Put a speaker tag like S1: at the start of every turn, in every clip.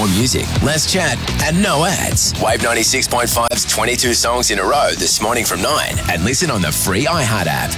S1: More music, less chat, and no ads. Wave 96.5's 22 songs in a row this morning from 9. And listen on the free iHeart app.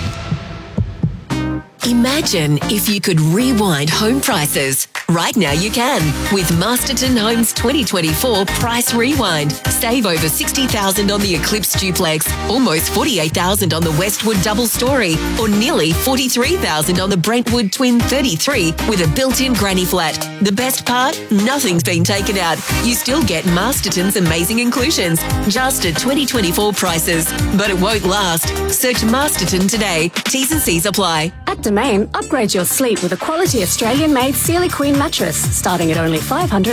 S2: Imagine if you could rewind home prices. Right now you can with Masterton Homes 2024 Price Rewind. Save over $60,000 on the Eclipse Duplex, almost $48,000 on the Westwood Double Story, or nearly $43,000 on the Brentwood Twin 33 with a built-in granny flat. The best part? Nothing's been taken out. You still get Masterton's amazing inclusions, just at 2024 prices. But it won't last. Search Masterton today. T's and C's apply.
S3: At Domain, upgrade your sleep with a quality Australian-made Sealy Queen mattress, starting at only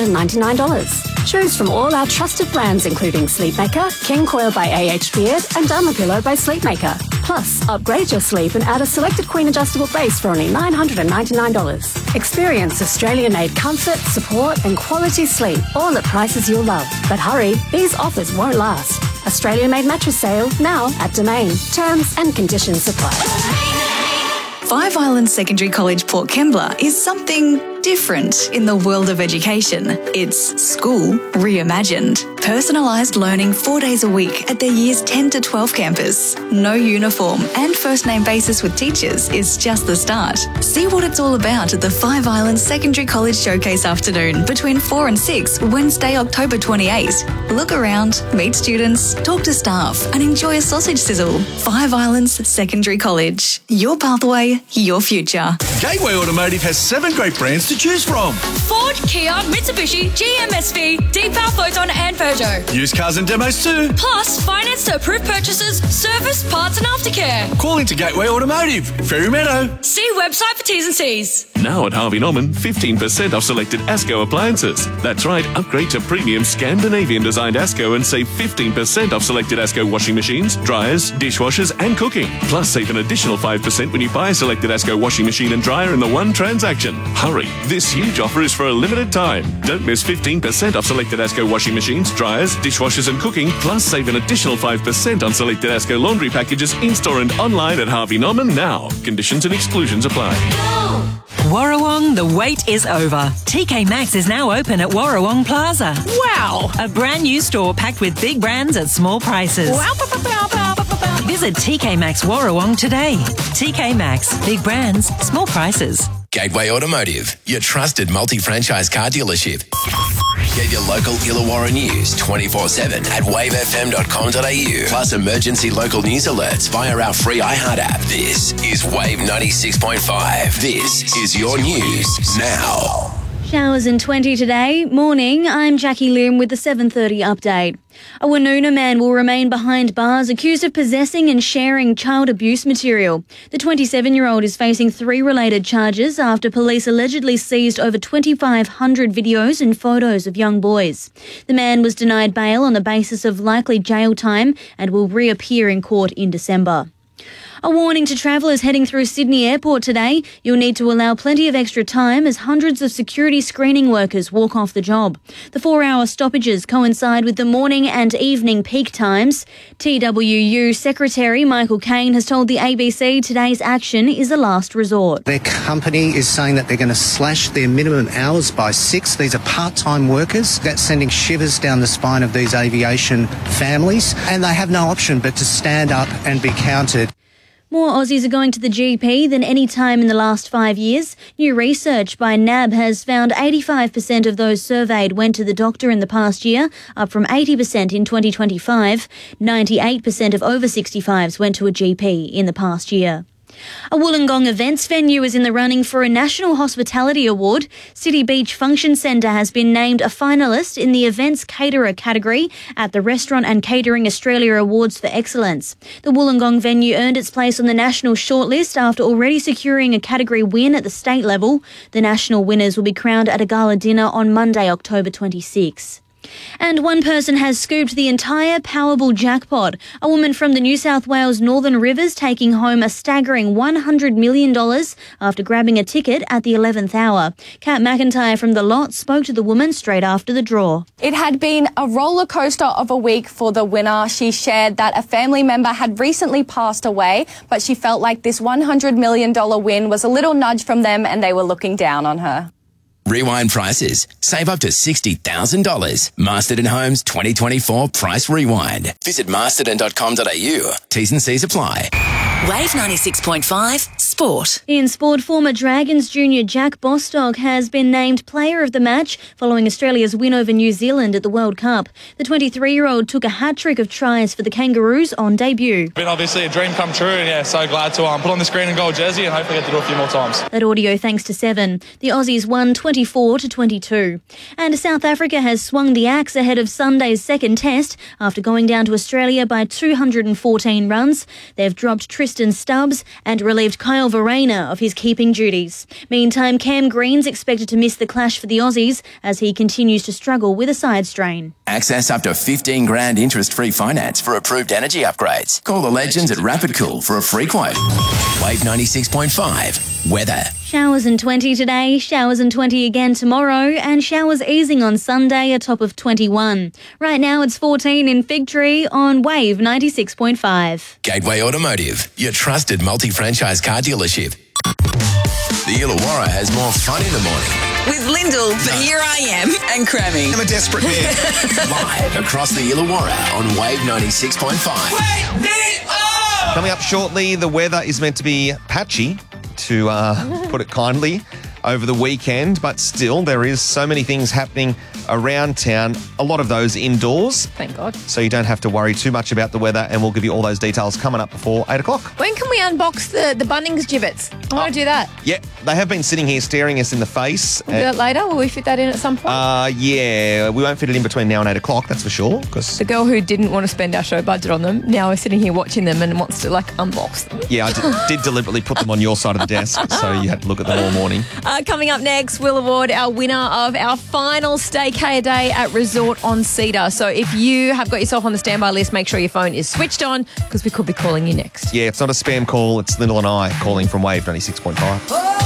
S3: $599. Choose from all our trusted brands, including Sleepmaker, King Coil by AH Beard, and Dermapillow by Sleepmaker. Plus, upgrade your sleep and add a selected Queen adjustable base for only $999. Experience Australian-made comfort, support, and quality sleep, all at prices you'll love. But hurry, these offers won't last. Australian-made mattress sale now at Domain. Terms and conditions apply.
S4: Five Islands Secondary College Port Kembla is something different in the world of education. It's school reimagined. Personalised learning 4 days a week at their years 10 to 12 campus. No uniform and first name basis with teachers is just the start. See what it's all about at the Five Islands Secondary College Showcase afternoon between 4 and 6, Wednesday, October 28. Look around, meet students, talk to staff and enjoy a sausage sizzle. Five Islands Secondary College. Your pathway, your future.
S5: Gateway Automotive has 7 great brands to choose from.
S6: Ford, Kia, Mitsubishi, GMSV, Deepal, Photon and Peugeot.
S5: Used cars and demos too.
S6: Plus, finance to approved purchases, service, parts and aftercare.
S5: Call into Gateway Automotive, Fairy Meadow.
S6: See website for T's and C's.
S7: Now at Harvey Norman, 15% off selected ASCO appliances. That's right, upgrade to premium Scandinavian designed ASCO and save 15% off selected ASCO washing machines, dryers, dishwashers and cooking. Plus save an additional 5% when you buy a selected ASCO washing machine and dryer in the one transaction. Hurry, this huge offer is for a limited time. Don't miss 15% off selected ASCO washing machines, dryers, dishwashers and cooking. Plus save an additional 5% on selected ASCO laundry packages in-store and online at Harvey Norman now. Conditions and exclusions apply.
S8: Warrawong, the wait is over. TK Maxx is now open at Warrawong Plaza.
S6: Wow!
S8: A brand new store packed with big brands at small prices.
S6: Wow!
S8: Visit TK Maxx Warrawong today. TK Maxx, big brands, small prices.
S1: Gateway Automotive, your trusted multi-franchise car dealership. Get your local Illawarra news 24/7 at wavefm.com.au. Plus emergency local news alerts via our free iHeart app. This is Wave 96.5. This is your news now.
S9: Showers in 20 today. Morning, I'm Jackie Lim with the 7:30 update. A Woonona man will remain behind bars accused of possessing and sharing child abuse material. The 27-year-old is facing 3 related charges after police allegedly seized over 2,500 videos and photos of young boys. The man was denied bail on the basis of likely jail time and will reappear in court in December. A warning to travellers heading through Sydney Airport today. You'll need to allow plenty of extra time as hundreds of security screening workers walk off the job. The 4-hour stoppages coincide with the morning and evening peak times. TWU Secretary Michael Caine has told the ABC today's action is a last resort.
S10: Their company is saying that they're going to slash their minimum hours by 6. These are part-time workers. That's sending shivers down the spine of these aviation families, and they have no option but to stand up and be counted.
S9: More Aussies are going to the GP than any time in the last 5 years. New research by NAB has found 85% of those surveyed went to the doctor in the past year, up from 80% in 2025. 98% of over 65s went to a GP in the past year. A Wollongong events venue is in the running for a National Hospitality Award. City Beach Function Centre has been named a finalist in the Events Caterer category at the Restaurant and Catering Australia Awards for Excellence. The Wollongong venue earned its place on the national shortlist after already securing a category win at the state level. The national winners will be crowned at a gala dinner on Monday, October 26. And one person has scooped the entire Powerball jackpot. A woman from the New South Wales Northern Rivers taking home a staggering $100 million after grabbing a ticket at the 11th hour. Kat McIntyre from The Lot spoke to the woman straight after the draw.
S11: It had been a roller coaster of a week for the winner. She shared that a family member had recently passed away, but she felt like this $100 million win was a little nudge from them and they were looking down on her.
S1: Rewind prices. Save up to $60,000. Masterton Homes 2024 Price Rewind. Visit masterton.com.au. T's and C's apply.
S2: Wave 96.5 Sport.
S9: In sport, former Dragons junior Jack Bostock has been named player of the match following Australia's win over New Zealand at the World Cup. The 23-year-old took a hat-trick of tries for the Kangaroos on debut.
S12: Been obviously a dream come true, and so glad to put on this green and gold jersey and hopefully get to do it a few more times.
S9: That audio thanks to Seven. The Aussies won 24-22. And South Africa has swung the axe ahead of Sunday's second test after going down to Australia by 214 runs. They've dropped Tristan Stubbs and relieved Kyle Verreynne of his keeping duties. Meantime, Cam Green's expected to miss the clash for the Aussies as he continues to struggle with a side strain.
S1: Access up to $15,000 interest-free finance for approved energy upgrades. Call the legends at Rapid Cool for a free quote. Wave 96.5. Weather.
S9: Showers and 20 today, showers and 20 again tomorrow, and showers easing on Sunday, a top of 21. Right now it's 14 in Fig Tree on Wave 96.5.
S1: Gateway Automotive, your trusted multi-franchise car dealership. The Illawarra has more fun in the morning.
S13: With Lyndall, but here I am, and Crammy.
S1: I'm a desperate man. Live across the Illawarra on Wave 96.5.
S14: Wake me up! Coming up shortly, the weather is meant to be patchy, to put it kindly, over the weekend, but still there is so many things happening around town, a lot of those indoors.
S15: Thank God.
S14: So you don't have to worry too much about the weather, and we'll give you all those details coming up before 8 o'clock.
S15: When can we unbox the Bunnings gibbets? I want to do that.
S14: Yeah, they have been sitting here staring us in the face.
S15: We'll do that later. Will we fit that in at some point?
S14: Yeah, we won't fit it in between now and 8 o'clock, that's for sure. Because
S15: the girl who didn't want to spend our show budget on them now is sitting here watching them and wants to unbox them.
S14: Yeah, I did deliberately put them on your side of the desk, so you had to look at them all morning.
S15: Coming up next, we'll award our winner of our final staycay day at Resort on Cedar. So if you have got yourself on the standby list, make sure your phone is switched on because we could be calling you next.
S14: Yeah, it's not a spam call. It's Lyndall and I calling from Wave 96.5.